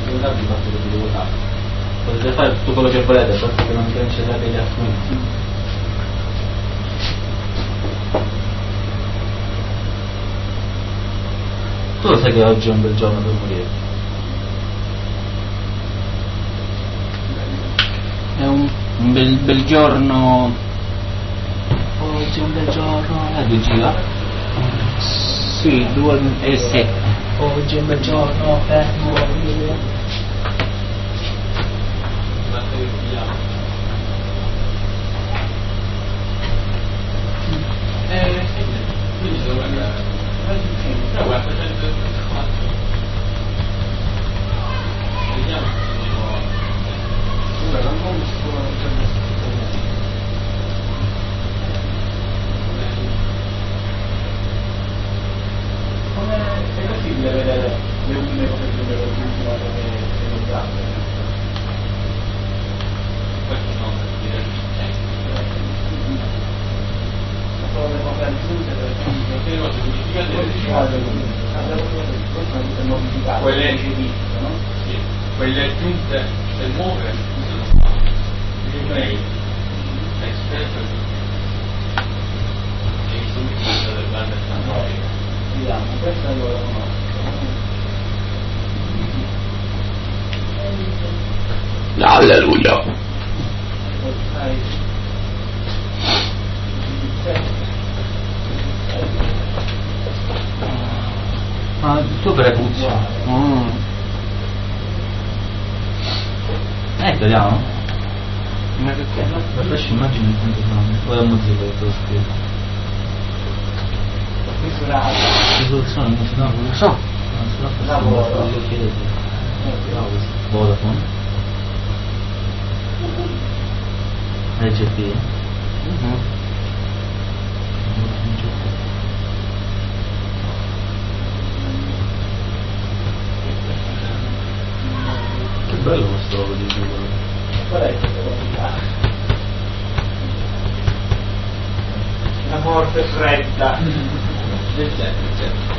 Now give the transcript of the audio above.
il fatto che devo votare. Potete fare tutto quello che volete, basta che non cancellate gli appunti. Tu lo sai che oggi è un bel giorno per morire? È un bel giorno. Oggi è un bel giorno. 2 giga? Sì, 2 e 7. Oggi è un bel giorno per morire. Quindi devo guardare. Però guarda, vediamo se non come è possibile vedere le ultime cose che abbiamo ultimato che non grande? Questo non per dire sono le cose aggiunte per le cose modificate quelle no? Sì. Quelle aggiunte per muovere sono email esperto e i subito del band storico. Vediamo, questa lo conosco. Alleluia. Ma tu prepuzio. Vediamo. Ma che cosa? La flash immagine intanto poi a mozilla che te lo scrivo. Risoluzione non si dà, non lo so. Lo chiedete. Vodafone. LGP. Che bello questo logo di Google. Qual è questo logo? La morte fredda.